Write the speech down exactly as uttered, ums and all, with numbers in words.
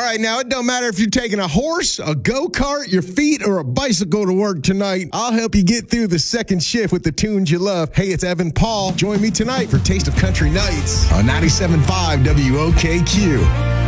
right, now, it don't matter if you're taking a horse, a go-kart, your feet, or a bicycle to work tonight. I'll help you get through the second shift with the tunes you love. Hey, it's Evan Paul. Join me tonight for Taste of Country Nights on ninety-seven point five W O K Q.